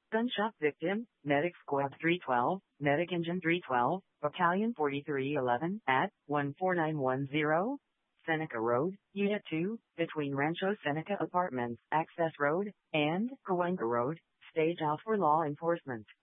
Gunshot victim, Medic Squad 312, Medic Engine 312, Battalion 4311 at 14910. Seneca Road, Unit 2, between Rancho Seneca Apartments, Access Road, and Cahuenga Road. Stage out for law enforcement.